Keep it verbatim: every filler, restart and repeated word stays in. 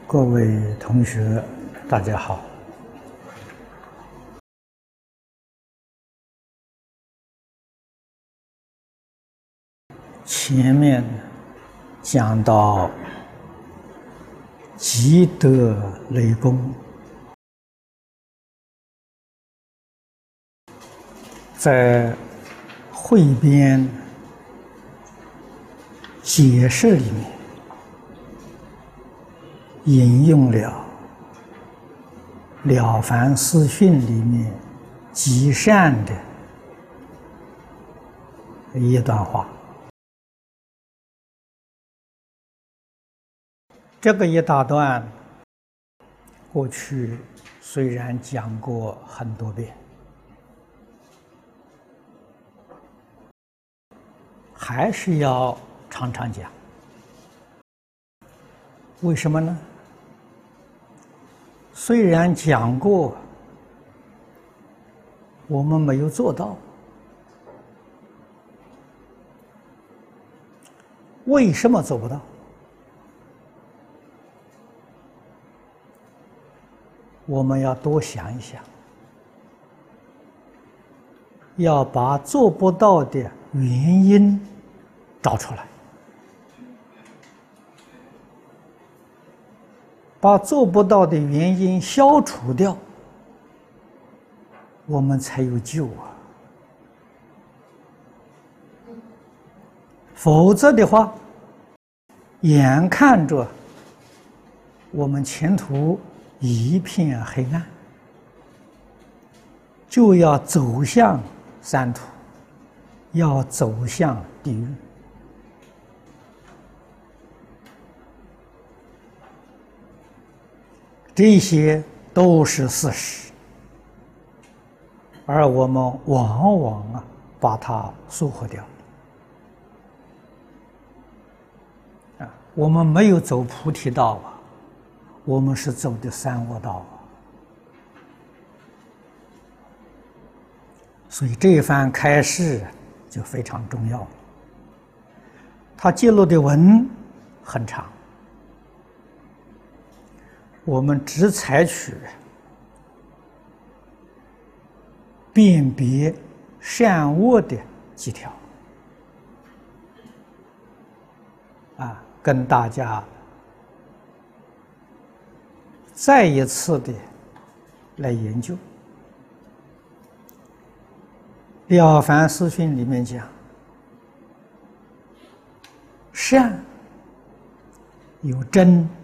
各位同学，大家好。前面讲到积德累功，在汇编解释里面引用了《了凡四训》里面积善的一段话。这个一大段过去虽然讲过很多遍，还是要常常讲。为什么呢？虽然讲过，我们没有做到。为什么做不到？我们要多想一想，要把做不到的原因找出来，把做不到的原因消除掉，我们才有救啊！否则的话，眼看着我们前途一片黑暗，就要走向三途，要走向地狱。这些都是事实，而我们往往啊把它疏忽掉。啊，我们没有走菩提道啊。我们是走的三恶道，所以这一番开示就非常重要。他记录的文很长，我们只采取辨别善恶的几条，啊，跟大家再一次的来研究。《了凡四训》里面讲，善有真